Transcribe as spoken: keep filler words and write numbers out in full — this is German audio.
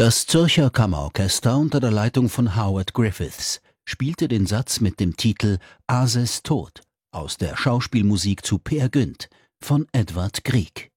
Das Zürcher Kammerorchester unter der Leitung von Howard Griffiths spielte den Satz mit dem Titel »Aases Tod« aus der Schauspielmusik zu Peer Gynt von Edvard Grieg.